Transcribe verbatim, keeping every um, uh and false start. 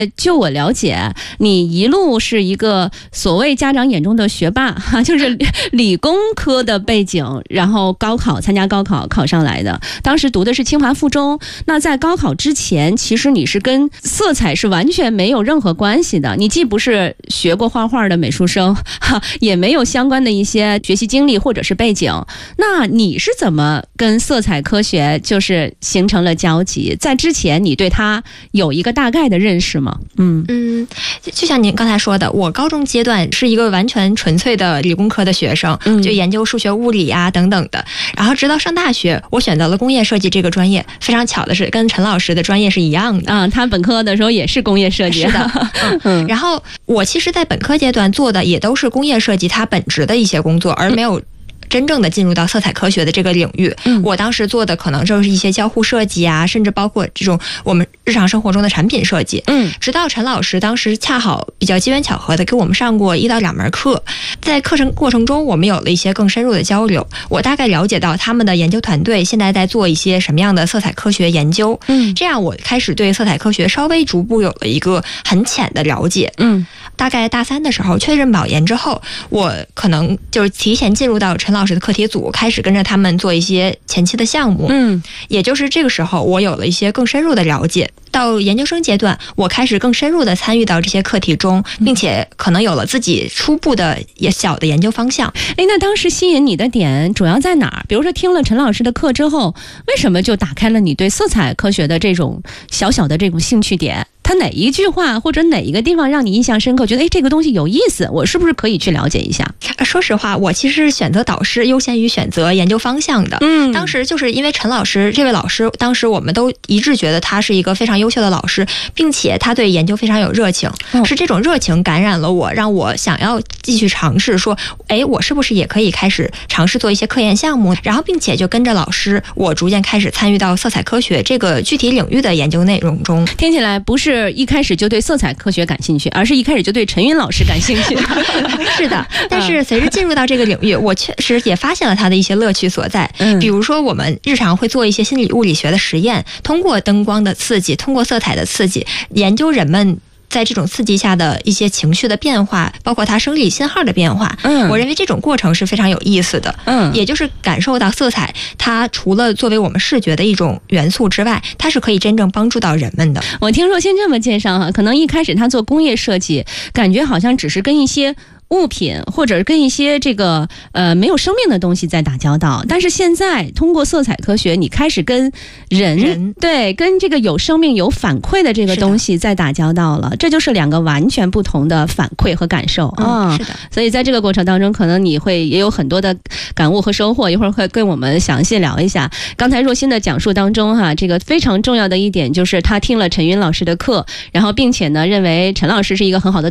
就我了解，你一路是一个所谓家长眼中的学霸哈，就是理工科的背景，然后高考参加高考考上来的。当时读的是清华附中，那在高考之前，其实你是跟色彩是完全没有任何关系的。你既不是学过画画的美术生，哈，也没有相关的一些学习经历或者是背景。那你是怎么跟色彩科学就是形成了交集？在之前，你对它有一个大概的认识吗？嗯嗯，就像您刚才说的，我高中阶段是一个完全纯粹的理工科的学生，嗯、就研究数学、物理啊等等的。然后直到上大学，我选择了工业设计这个专业。非常巧的是，跟陈老师的专业是一样的。 啊，他本科的时候也是工业设计。 是的，嗯。嗯然后我其实，在本科阶段做的也都是工业设计它本职的一些工作，而没有真正的进入到色彩科学的这个领域。嗯，我当时做的可能就是一些交互设计啊，甚至包括这种我们日常生活中的产品设计。嗯，直到陈老师当时恰好比较机缘巧合的给我们上过一到两门课，在课程过程中我们有了一些更深入的交流，我大概了解到他们的研究团队现在在做一些什么样的色彩科学研究。嗯，这样我开始对色彩科学稍微逐步有了一个很浅的了解。嗯，大概大三的时候确认保研之后，我可能就是提前进入到陈老师的课题组，开始跟着他们做一些前期的项目。嗯，也就是这个时候我有了一些更深入的了解。到研究生阶段，我开始更深入的参与到这些课题中，并且可能有了自己初步的也小的研究方向。 哎，那当时吸引你的点主要在哪儿？比如说听了陈老师的课之后，为什么就打开了你对色彩科学的这种小小的这种兴趣点？他哪一句话或者哪一个地方让你印象深刻，觉得哎这个东西有意思，我是不是可以去了解一下？ 说实话，我其实是选择导师优先于选择研究方向的。嗯，当时就是因为陈老师这位老师，当时我们都一致觉得他是一个非常优秀的老师，并且他对研究非常有热情。嗯、是这种热情感染了我，让我想要继续尝试，说哎我是不是也可以开始尝试做一些科研项目，然后并且就跟着老师，我逐渐开始参与到色彩科学这个具体领域的研究内容中。 听起来不是是一开始就对色彩科学感兴趣，而是一开始就对陈云老师感兴趣。 是的，但是随着进入到这个领域，我确实也发现了它的一些乐趣所在。嗯，比如说我们日常会做一些心理物理学的实验，通过灯光的刺激，通过色彩的刺激，研究人们在这种刺激下的一些情绪的变化，包括它生理信号的变化。嗯，我认为这种过程是非常有意思的。嗯，也就是感受到色彩，它除了作为我们视觉的一种元素之外，它是可以真正帮助到人们的。 我听若欣这么介绍哈，可能一开始他做工业设计，感觉好像只是跟一些物品或者跟一些这个呃没有生命的东西在打交道，但是现在通过色彩科学，你开始跟人, 人对跟这个有生命有反馈的这个东西在打交道了，这就是两个完全不同的反馈和感受啊、嗯。是的，所以在这个过程当中，可能你会也有很多的感悟和收获，一会儿会跟我们详细聊一下。刚才若欣的讲述当中哈，这个非常重要的一点就是他听了陈云老师的课，然后并且呢认为陈老师是一个很好的